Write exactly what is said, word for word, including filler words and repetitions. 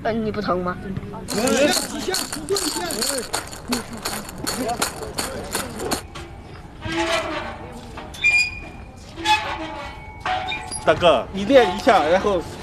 嗯，你不疼吗？ 大哥，你练一下，然后